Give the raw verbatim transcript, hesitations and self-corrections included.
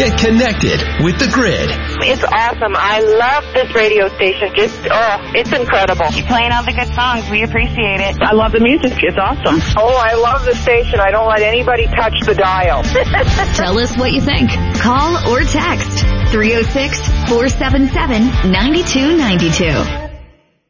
Get connected with The Grid. It's awesome. I love this radio station. Just, oh, it's incredible. You're playing all the good songs. We appreciate it. I love the music. It's awesome. Oh, I love the station. I don't let anybody touch the dial. Tell us what you think. Call or text three oh six, four seven seven, nine two nine two.